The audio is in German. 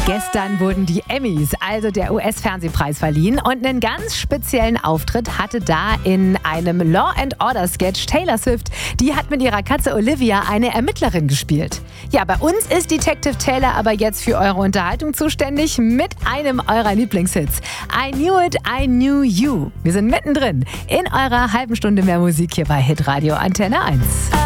Gestern wurden die Emmys, also der US-Fernsehpreis, verliehen und einen ganz speziellen Auftritt hatte da in einem Law & Order Sketch Taylor Swift. Die hat mit ihrer Katze Olivia eine Ermittlerin gespielt. Ja, bei uns ist Detective Taylor aber jetzt für eure Unterhaltung zuständig mit einem eurer Lieblingshits. I Knew It, I Knew You. Wir sind mittendrin in eurer halben Stunde mehr Musik hier bei Hitradio Antenne 1.